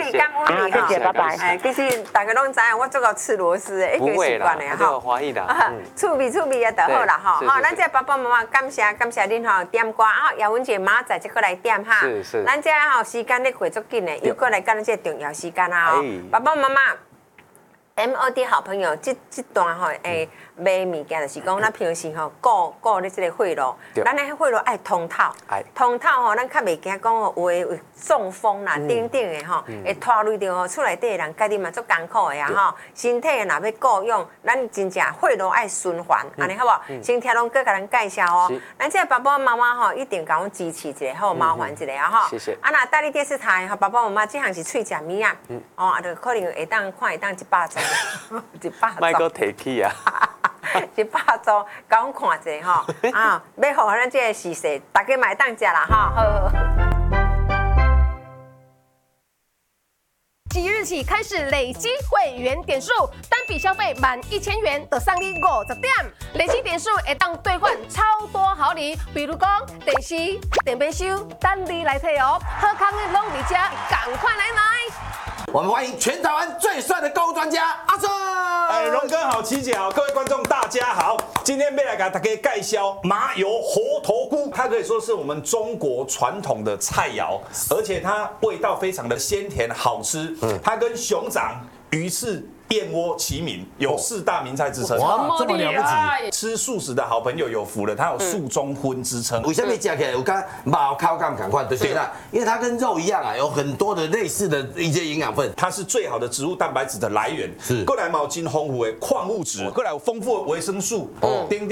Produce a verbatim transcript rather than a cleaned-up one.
你感恩你哈， 谢谢，拜拜。 哎，其实大家拢知影，我做到吃螺丝的，一个习惯的哈。欢喜啦， 趣味趣味啊，就好啦哈。哈，咱这爸爸妈妈感谢感谢恁吼点歌啊，姚文姐妈仔即个来点哈。 是是。 咱这吼时间咧过足紧的，又过来到咱这重要时间啊！爸爸妈妈。M O D 好朋友，这这段吼，诶，买物件就是讲，咱平时吼，顾顾咧这个贿赂，咱咧贿赂爱通透，通透吼，咱较袂惊讲有诶有中风啦、等等的吼，会拖累着吼厝内底的人，家己嘛足艰苦的呀吼，身体若要顾用，咱真正贿赂爱循环，安尼好无？先听拢各甲咱介绍哦，咱这爸爸妈妈吼，一定甲阮支持一下，好麻烦一下啊吼。 谢谢。 啊，那大力电视台吼，爸爸妈妈这项是喙食物啊，哦，啊，就可能会当看会当一百张。一百组， 卖个提起啊！ 一百组，甲阮看者吼啊，要互咱这个时势，大家买当食啦哈。好。 即日起开始累积会员点数，单笔消费满一千元就送你五十点，累积点数会当兑换超多好礼，比如讲电视、电冰箱，等你来摕哦。好康的拢伫遮，赶快来买！ 我们欢迎全台湾最帅的购物专家阿顺。 哎，荣哥好，琪姐好，各位观众大家好。今天要来给大家介绍麻油猴头菇，它可以说是我们中国传统的菜肴，而且它味道非常的鲜甜好吃。嗯，它跟熊掌、鱼翅、燕窝齐名，有四大名菜之称。 哇，这么了不起！ 吃素食的好朋友有福了，它有素中荤之称。 为什么讲起来有跟毛烤感赶快？对啦，因为它跟肉一样啊，有很多的类似的一些营养分。 它是最好的植物蛋白质的来源，是过来毛筋丰富的矿物质，过来有丰富的维生素，哦，